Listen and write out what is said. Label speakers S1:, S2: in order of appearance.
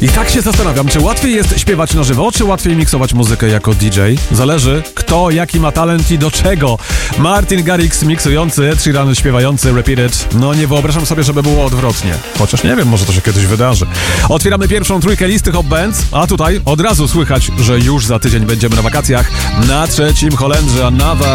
S1: I tak się zastanawiam, czy łatwiej jest śpiewać na żywo, czy łatwiej miksować muzykę jako DJ? Zależy, kto jaki ma talent i do czego. Martin Garrix miksujący, Ed Sheeran śpiewający Repeated. No nie wyobrażam sobie, żeby było odwrotnie. Chociaż nie wiem, może to się kiedyś wydarzy. Otwieramy pierwszą trójkę listy Hot Bands, a tutaj od razu słychać, że już za tydzień będziemy na wakacjach na trzecim Holendrze, a nawet